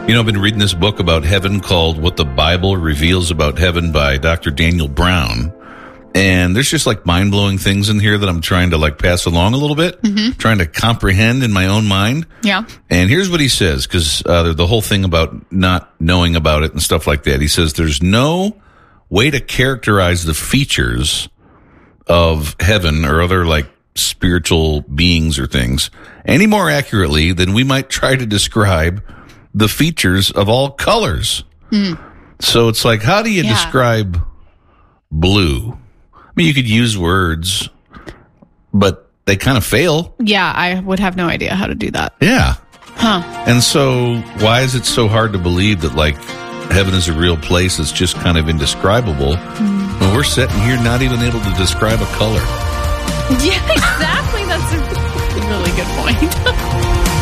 You know, I've been reading this book about heaven called What the Bible Reveals About Heaven by Dr. Daniel Brown. And there's just like mind-blowing things in here that I'm trying to like pass along a little bit, trying to comprehend in my own mind. Yeah. And here's what he says, because the whole thing about not knowing about it and stuff like that. He says there's no way to characterize the features of heaven or other like spiritual beings or things any more accurately than we might try to describe the features of all colors. So it's like, how do you describe blue? I mean, you could use words, but they kind of fail. Yeah, I would have no idea how to do that. Yeah. Huh. And so why is it so hard to believe that like heaven is a real place that's just kind of indescribable when we're sitting here not even able to describe a color? Yeah, exactly. That's a really good point.